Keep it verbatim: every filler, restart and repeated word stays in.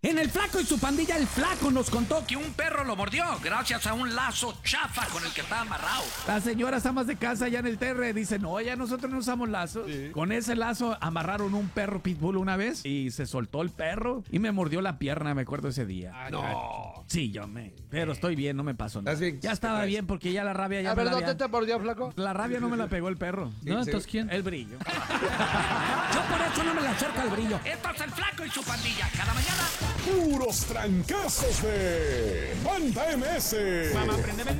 En El Flaco y su pandilla, el Flaco nos contó que un perro lo mordió gracias a un lazo chafa con el que estaba amarrado. Las señoras amas de casa allá en el Terre dicen, no, ya nosotros no usamos lazos. Sí. Con ese lazo amarraron un perro pitbull una vez y se soltó el perro y me mordió la pierna, me acuerdo ese día. Ah, no. Sí, yo me... Pero estoy bien, no me pasó nada. Bien? Ya estaba bien porque ya la rabia ya A me ver, la ¿dónde había... te mordió, Flaco? La rabia no me la pegó el perro. ¿No? ¿Entonces quién? El brillo. Yo por eso no me le acerco al brillo. Esto es El Flaco y su pandilla. Cada mañana... Puros trancazos de Banda M S. Mamá, préndeme el